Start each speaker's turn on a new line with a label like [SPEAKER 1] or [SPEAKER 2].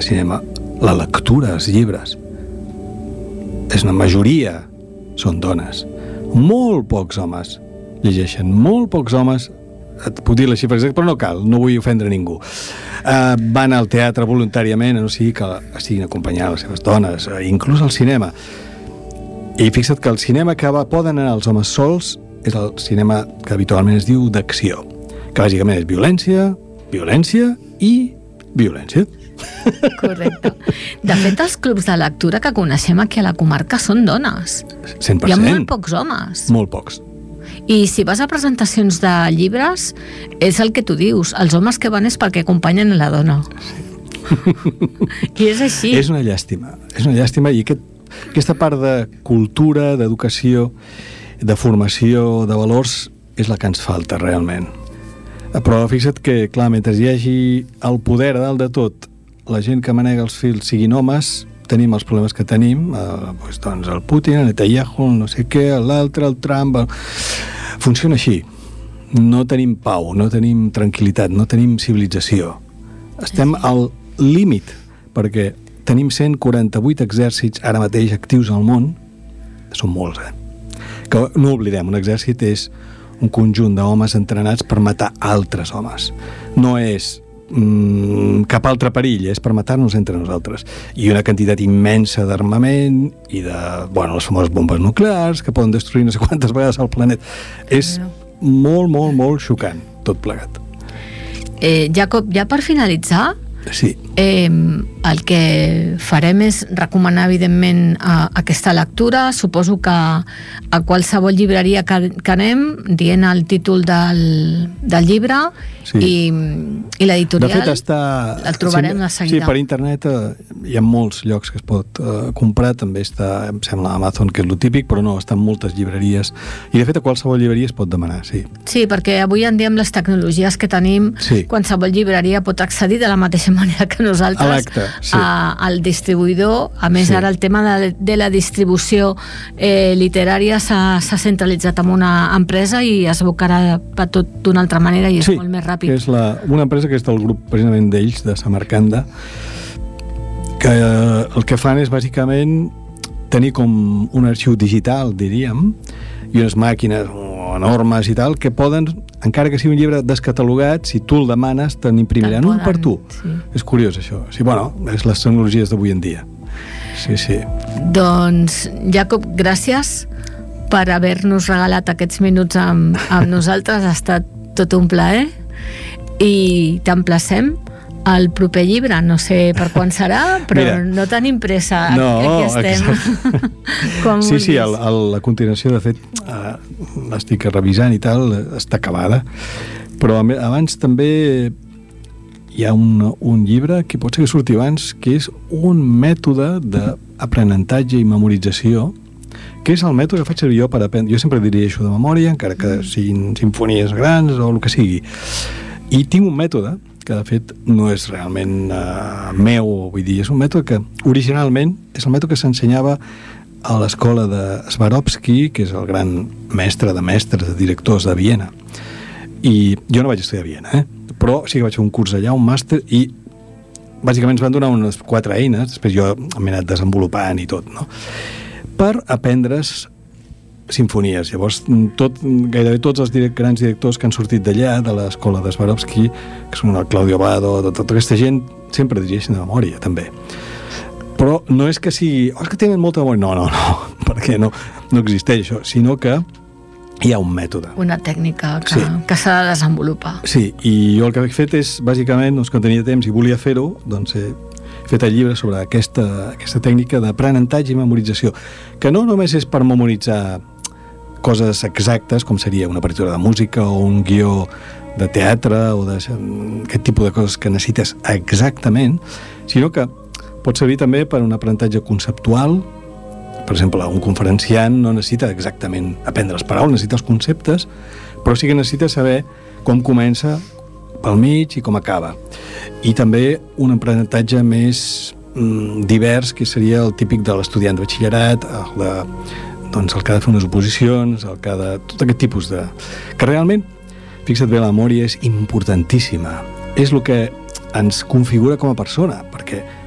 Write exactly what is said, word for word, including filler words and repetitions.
[SPEAKER 1] cinema, la lectura, els llibres. És una majoria, són dones. Molt pocs homes llegeixen, molt pocs homes, et puc dir la xifra exacta, però no cal, no vull ofendre ningú. Uh, van al teatre voluntàriament, no sigui que estiguin acompanyant les seves dones, uh, inclús al cinema. I fixa't que el cinema que va, poden anar els homes sols és el cinema que habitualment es diu d'acció, que bàsicament és violència, violència i violència.
[SPEAKER 2] Correcte. De fet, els clubs de lectura que coneixem aquí a la comarca són dones.
[SPEAKER 1] cent per cent.
[SPEAKER 2] Hi ha molt pocs homes.
[SPEAKER 1] Molt pocs.
[SPEAKER 2] I si vas a presentacions de llibres, és el que tu dius, els homes que van és perquè acompanyen a la dona. Sí. I és així.
[SPEAKER 1] És una llàstima, és una llàstima, i aquest, aquesta part de cultura, d'educació, de formació, de valors, és la que ens falta realment. Però fixa't que, clar, mentre hi hagi el poder a dalt de tot, la gent que manega els fils siguin homes, tenim els problemes que tenim, eh, doncs, doncs el Putin, el Netanyahu, el no sé què, l'altre, el Trump... El... Funciona així. No tenim pau, no tenim tranquil·litat, no tenim civilització. Estem al límit, perquè tenim cent quaranta-vuit exèrcits ara mateix actius al món. Són molts, eh? Que no oblidem, un exèrcit és un conjunt d'homes entrenats per matar altres homes. No és mm, cap altre perill, és per matar-nos entre nosaltres. I una quantitat immensa d'armament i de, bueno, les famoses bombes nuclears que poden destruir no sé quantes vegades el planeta. És molt, molt, molt xocant, tot plegat.
[SPEAKER 2] Eh, Jacob, ja per finalitzar,
[SPEAKER 1] sí.
[SPEAKER 2] eh, el que farem és recomanar, evidentment, a, aquesta lectura. Suposo que a qualsevol llibreria que, que anem, dient el títol del, del llibre, sí. i, i l'editorial,
[SPEAKER 1] de fet, està,
[SPEAKER 2] el trobarem de seguida.
[SPEAKER 1] Sí, per internet eh, hi ha molts llocs que es pot eh, comprar, també està, em sembla, Amazon, que és lo típic, però no, està en moltes llibreries, i de fet a qualsevol llibreria es pot demanar, sí.
[SPEAKER 2] Sí, perquè avui en dia amb les tecnologies que tenim, sí. qualsevol llibreria pot accedir de la mateixa manera que nosaltres
[SPEAKER 1] sí.
[SPEAKER 2] a, al distribuïdor. A més, sí. ara el tema de, de la distribució eh, literària s'ha centralitzat en una empresa i es abocarà per tot d'una altra manera i és
[SPEAKER 1] sí,
[SPEAKER 2] molt més ràpid.
[SPEAKER 1] És la, una empresa que és del grup precisament d'ells, de Samarcanda, que eh, el que fan és bàsicament tenir com un arxiu digital, diríem, i unes màquines enormes i tal, que poden, encara que sigui un llibre descatalogat, si tu el demanes, te n'imprimiran un per tu. Sí. És curiós, això. Sí, bueno, és les tecnologies d'avui en dia. Sí, sí.
[SPEAKER 2] Doncs, Jacob, gràcies per haver-nos regalat aquests minuts amb, amb nosaltres. Ha estat tot un plaer i t'emplacem al proper llibre, no sé per quan serà, però Mira, no tenim pressa,
[SPEAKER 1] no,
[SPEAKER 2] aquí estem.
[SPEAKER 1] Sí, sí, el, el, la continuació, de fet, eh, l'estic revisant i tal, està acabada, però abans també hi ha un, un llibre que pot ser que surti abans, que és un mètode d'aprenentatge i memorització, que és el mètode que faig servir jo per aprendre. Jo sempre dirigeixo de memòria, encara que siguin simfonies grans o el que sigui. I tinc un mètode que de fet no és realment uh, meu, vull dir, és un mètode que originalment és el mètode que s'ensenyava a l'escola de Swarovski, que és el gran mestre de mestres, de directors de Viena. I jo no vaig estudiar a Viena, eh? Però sí que vaig fer un curs allà, un màster, i bàsicament ens van donar unes quatre eines, després jo m'he anat desenvolupant i tot, no? Per aprendre's simfonies. Llavors, tot, gairebé tots els direct, grans directors que han sortit d'allà, de l'escola de Swarovski, que són el Claudio Abbado, tota aquesta gent, sempre dirigeixen de memòria, també. Però no és que sigui... Oh, és que tenen molta memòria. No, no, no, perquè no, no existeix això, sinó que hi ha un mètode.
[SPEAKER 2] Una tècnica que, sí. que s'ha de desenvolupar.
[SPEAKER 1] Sí, i jo el que he fet és, bàsicament, doncs, quan tenia temps i volia fer-ho, doncs he fet el llibre sobre aquesta, aquesta tècnica d'aprenentatge i memorització, que no només és per memoritzar coses exactes, com seria una partitura de música o un guió de teatre o d'aquest tipus de coses que necessites exactament, sinó que pot servir també per un aprenentatge conceptual. Per exemple, un conferenciant no necessita exactament aprendre les paraules, necessita els conceptes, però sí que necessita saber com comença pel mig i com acaba. I també un aprenentatge més mm, divers, que seria el típic de l'estudiant de batxillerat, el de doncs el que ha de fer unes oposicions, el que ha de... tot aquest tipus de... que realment, fixa't bé, la memòria és importantíssima. És el que ens configura com a persona, perquè